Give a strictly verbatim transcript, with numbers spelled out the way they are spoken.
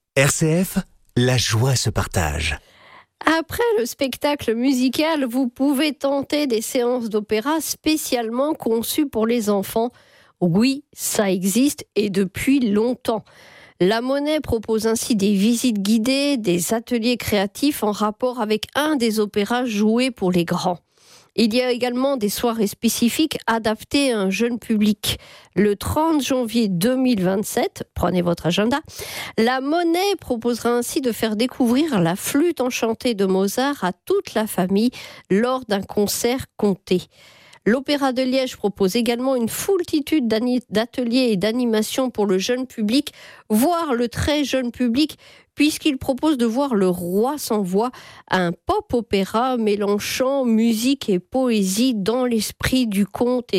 R C F, la joie se partage. Après le spectacle musical, vous pouvez tenter des séances d'opéra spécialement conçues pour les enfants. Oui, ça existe et depuis longtemps. La Monnaie propose ainsi des visites guidées, des ateliers créatifs en rapport avec un des opéras joués pour les grands. Il y a également des soirées spécifiques adaptées à un jeune public. Le trente janvier deux mille vingt-sept, prenez votre agenda, la Monnaie proposera ainsi de faire découvrir la flûte enchantée de Mozart à toute la famille lors d'un concert compté. L'Opéra de Liège propose également une foultitude d'ateliers et d'animations pour le jeune public, voire le très jeune public, puisqu'il propose de voir Le Roi sans voix, un pop-opéra mélangeant musique et poésie dans l'esprit du conte et